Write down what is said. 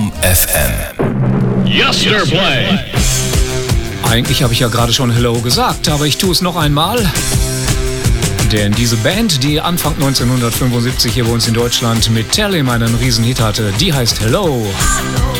Boom FM. Yesterplay. Eigentlich habe ich ja gerade schon Hello gesagt, aber ich tue es noch einmal. Denn diese Band, die Anfang 1975 hier bei uns in Deutschland mit Tell Him einen Riesenhit hatte, die heißt Hello.